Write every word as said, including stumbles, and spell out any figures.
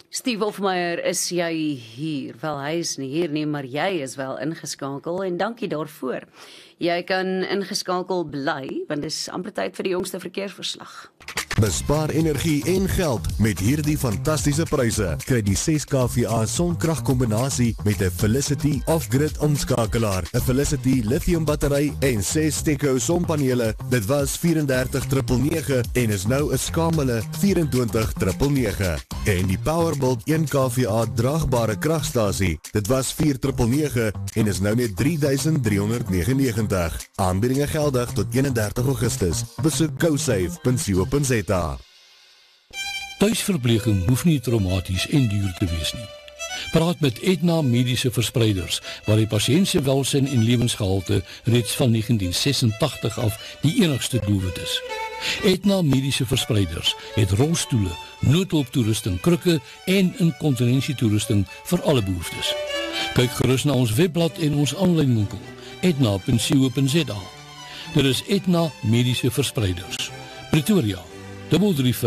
Steve Hofmeyer, is jy hier? Wel, hy is nie hier nie, maar jy is wel ingeskakel en dankie daarvoor. Jy kan ingeskakel bly, want dis amper tyd vir die jongste verkeersverslag. Bespaar energie en geld met hierdie fantastiese pryse. Kry die ses K V A sonkragkombinasie met 'n Felicity off-grid omskakelaar, 'n Felicity lithium battery en ses Steco sonpanele. Dit was drieënveertig nege nege nege en is nou 'n skamele vyf drie nege nege nege. En die Powerbolt een K V A draagbare kragstasie. Dit was vier nege nege nege en is nou net drie duisend drie honderd negenennegentig. Aanbiedinge geldig tot eenendertig Augustus. Besoek gosave punt co punt za. Tuisverpleging hoef nie traumaties en duur te wees nie. Praat met Aetna Mediese Verspreiders, waar die patiënt se welsyn en lewensgehalte reeds van negentien sesentagtig af die enigste doelwit is. Aetna Mediese Verspreiders het rolstoele, noodhulptoerusting, krukke en inkontinensietoerusting vir alle behoeftes. Kyk gerus na ons webblad en ons aanlyn winkel, aetna punt co punt za. Dit is Aetna Mediese Verspreiders. Pretoria, dubbel drie